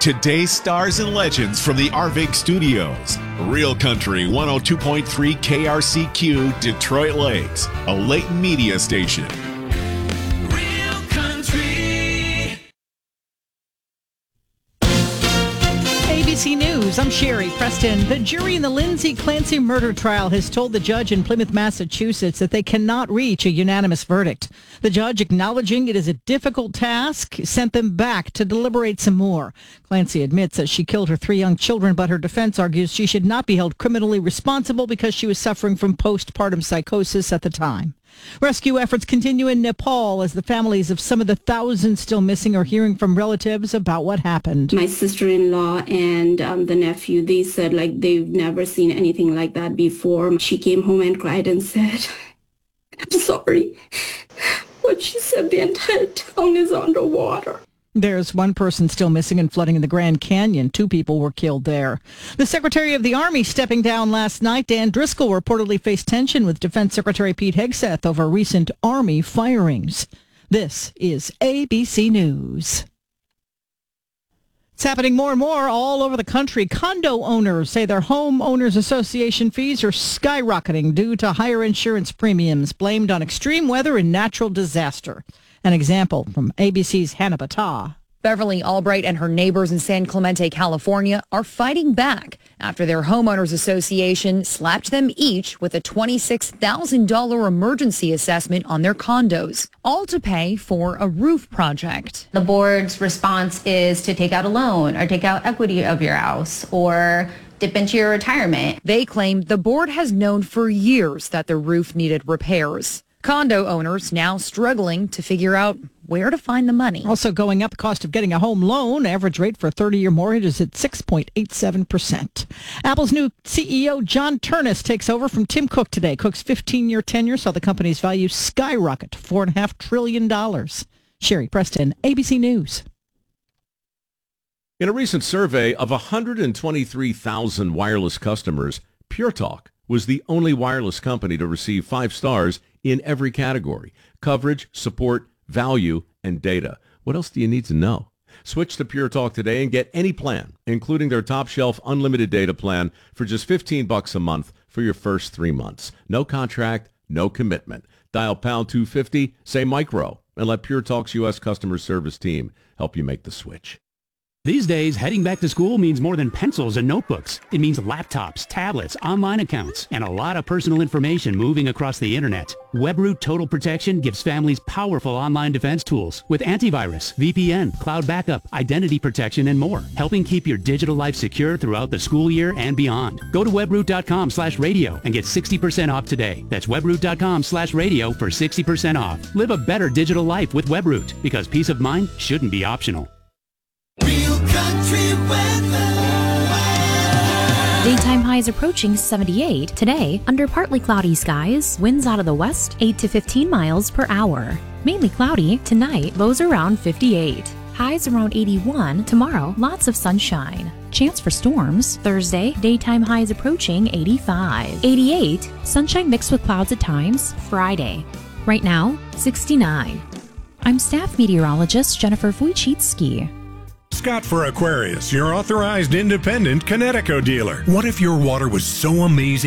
Today's stars and legends from the Arvig Studios. Real Country 102.3 KRCQ, Detroit Lakes, a Leighton Media station. Real Country. ABC News, I'm Sherry Preston. The jury in the Lindsay Clancy murder trial has told the judge in Plymouth, Massachusetts that they cannot reach a unanimous verdict. The judge, acknowledging it is a difficult task, sent them back to deliberate some more. Clancy admits that she killed her 3 young children, but her defense argues she should not be held criminally responsible because she was suffering from postpartum psychosis at the time. Rescue efforts continue in Nepal as the families of some of the thousands still missing are hearing from relatives about what happened. My sister-in-law and the nephew, they said like they've never seen anything like that before. She came home and cried and said, "I'm sorry." What she said, the entire town is underwater. There's one person still missing in flooding in the Grand Canyon. 2 people were killed there. The Secretary of the Army stepping down last night. Dan Driscoll reportedly faced tension with Defense Secretary Pete Hegseth over recent Army firings. This is ABC News. It's happening more and more all over the country. Condo owners say their homeowners association fees are skyrocketing due to higher insurance premiums blamed on extreme weather and natural disaster. An example from ABC's Hannah Battah. Beverly Albright and her neighbors in San Clemente, California, are fighting back after their homeowners association slapped them each with a $26,000 emergency assessment on their condos, all to pay for a roof project. The board's response is to take out a loan or take out equity of your house or dip into your retirement. They claim the board has known for years that the roof needed repairs. Condo owners now struggling to figure out where to find the money. Also going up, the cost of getting a home loan. Average rate for a 30-year mortgage is at 6.87%. Apple's new CEO, John Ternus, takes over from Tim Cook today. Cook's 15-year tenure saw the company's value skyrocket to $4.5 trillion. Sherry Preston, ABC News. In a recent survey of 123,000 wireless customers, Pure Talk was the only wireless company to receive 5 stars in every category: coverage, support, value, and data. What else do you need to know? Switch to Pure Talk today and get any plan, including their top shelf unlimited data plan for just $15 a month for your first 3 months. No contract, no commitment. Dial pound 250, say micro, and let Pure Talk's U.S. customer service team help you make the switch. These days, heading back to school means more than pencils and notebooks. It means laptops, tablets, online accounts, and a lot of personal information moving across the internet. WebRoot Total Protection gives families powerful online defense tools with antivirus, VPN, cloud backup, identity protection, and more, helping keep your digital life secure throughout the school year and beyond. Go to webroot.com/radio and get 60% off today. That's webroot.com/radio for 60% off. Live a better digital life with WebRoot, because peace of mind shouldn't be optional. Real Country weather. Daytime highs approaching 78. Today, under partly cloudy skies, winds out of the west 8 to 15 miles per hour. Mainly cloudy. Tonight, lows around 58. Highs around 81. Tomorrow, lots of sunshine. Chance for storms. Thursday, daytime highs approaching 85. 88. Sunshine mixed with clouds at times. Friday. Right now, 69. I'm staff meteorologist Jennifer Wojcicki. Scott for Aquarius, your authorized independent Connecticut dealer. What if your water was so amazing